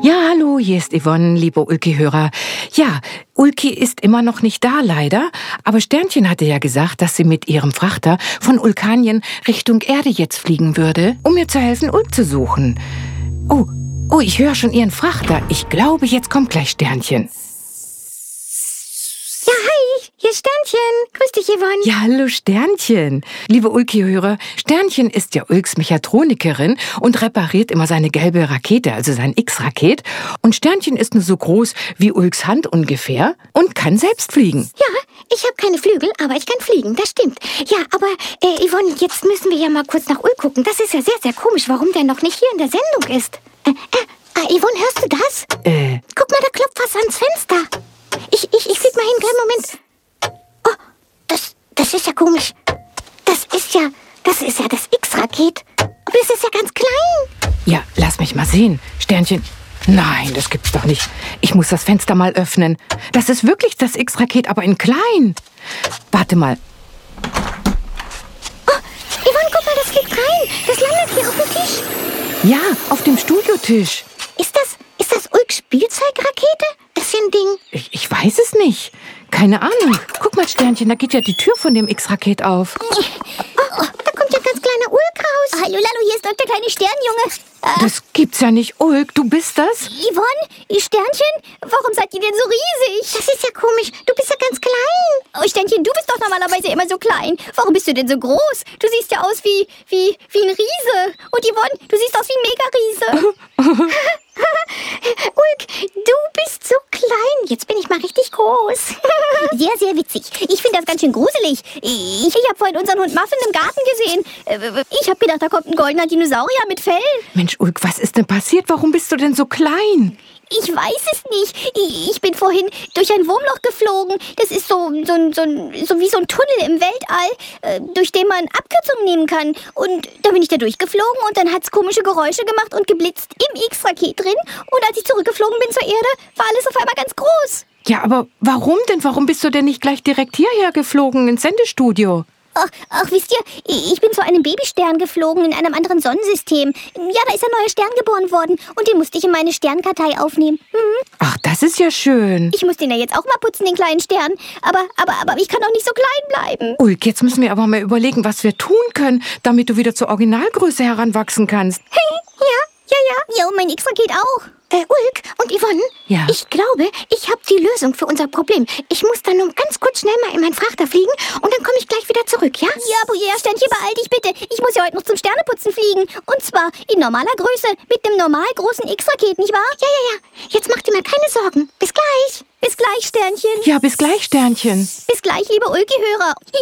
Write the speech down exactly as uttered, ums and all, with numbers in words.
Ja, hallo, hier ist Yvonne, liebe Ulki-Hörer. Ja, Ulki ist immer noch nicht da, leider. Aber Sternchen hatte ja gesagt, dass sie mit ihrem Frachter von Ulkanien Richtung Erde jetzt fliegen würde, um mir zu helfen, Ulk zu suchen. Oh, oh, ich höre schon ihren Frachter. Ich glaube, jetzt kommt gleich Sternchen. Ja, hi, hier ist Sternchen. Grüß dich, Yvonne. Ja, hallo Sternchen. Liebe Ulki-Hörer, Sternchen ist ja Ulks Mechatronikerin und repariert immer seine gelbe Rakete, also sein X-Raket. Und Sternchen ist nur so groß wie Ulks Hand ungefähr und kann selbst fliegen. Ja, ich habe keine Flügel, aber ich kann fliegen, das stimmt. Ja, aber äh, Yvonne, jetzt müssen wir ja mal kurz nach Ulk gucken. Das ist ja sehr, sehr komisch, warum der noch nicht hier in der Sendung ist. Äh, äh, äh, Yvonne, hörst du das? Äh. Guck mal, da klopft was ans Fenster. Ich, ich, ich flieg mal hin, kleinen Moment. Oh, das, das ist ja komisch. Das ist ja, das ist ja das X-Raket. Aber das ist ja ganz klein. Ja, lass mich mal sehen. Sternchen. Nein, das gibt's doch nicht. Ich muss das Fenster mal öffnen. Das ist wirklich das X-Raket, aber in klein. Warte mal. Oh, Yvonne, guck mal, das fliegt rein. Das landet hier auf dem Tisch. Ja, auf dem Studiotisch. Ist das, ist das Ulks Spielzeugrakete? Das ist ein Ding. Ich, ich weiß es nicht. Keine Ahnung. Guck mal, Sternchen, da geht ja die Tür von dem X-Raket auf. Oh, oh, da kommt ja ganz kleiner Ulk raus. Hallo, Lalo, hier ist der kleine Sternjunge. Äh, Das gibt's ja nicht, Ulk. Du bist das? Yvonne, Sternchen, warum seid ihr denn so riesig? Das ist ja komisch. Du bist ja ganz klein. Oh, Sternchen, du bist doch normalerweise immer so klein. Warum bist du denn so groß? Du siehst ja aus wie, wie, wie ein Riese. Und Yvonne, du siehst aus wie ein Mega-Riese. Ulk, du bist so klein. Jetzt bin ich mal richtig groß. Sehr, sehr witzig. Ich finde das ganz schön gruselig. Ich, ich habe vorhin unseren Hund Muffin im Garten gesehen. Äh, Ich habe gedacht, da kommt ein goldener Dinosaurier mit Fellen. Mensch, Ulk, was ist denn passiert? Warum bist du denn so klein? Ich weiß es nicht. Ich ich bin vorhin durch ein Wurmloch geflogen. Das ist so, so, ein- so, ein- so wie so ein Tunnel im Weltall, äh, durch den man Abkürzungen nehmen kann. Und da bin ich da durchgeflogen und dann hat es komische Geräusche gemacht und geblitzt im X-Raket drin. Und als ich zurückgeflogen bin zur Erde, war alles auf einmal ganz groß. Ja, aber warum denn? Warum bist du denn nicht gleich direkt hierher geflogen ins Sendestudio? Ach, ach, wisst ihr, ich bin zu einem Babystern geflogen in einem anderen Sonnensystem. Ja, da ist ein neuer Stern geboren worden und den musste ich in meine Sternkartei aufnehmen. Mhm. Ach, das ist ja schön. Ich muss den ja jetzt auch mal putzen, den kleinen Stern. Aber, aber, aber ich kann doch nicht so klein bleiben. Ulk, jetzt müssen wir aber mal überlegen, was wir tun können, damit du wieder zur Originalgröße heranwachsen kannst. Ja, ja, ja. Ja, und mein X-Raket auch. Äh, Ulk und Yvonne, Ja. ich glaube, ich habe die Lösung für unser Problem. Ich muss dann nur ganz kurz schnell mal in meinen Frachter fliegen und dann komme ich gleich wieder zurück, ja? Ja, aber ja, Sternchen, beeil dich bitte. Ich muss ja heute noch zum Sterneputzen fliegen. Und zwar in normaler Größe mit einem normal großen X-Raket, nicht wahr? Ja, ja, ja. Jetzt mach dir mal keine Sorgen. Bis gleich. Bis gleich, Sternchen. Ja, bis gleich, Sternchen. Bis gleich, liebe Ulki-Hörer.